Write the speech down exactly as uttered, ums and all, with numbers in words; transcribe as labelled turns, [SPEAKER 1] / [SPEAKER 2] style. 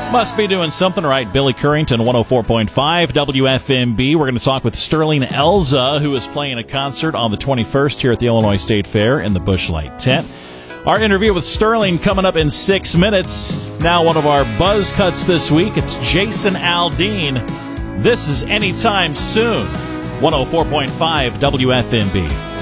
[SPEAKER 1] Must be doing something right. Billy Currington, one oh four point five W F M B. We're going to talk with Sterling Elza, who is playing a concert on the twenty-first here at the Illinois State Fair in the Busch Light tent. Our interview with Sterling coming up in six minutes. Now one of our buzz cuts this week. It's Jason Aldean. This is Anytime Soon. one oh four point five W F M B.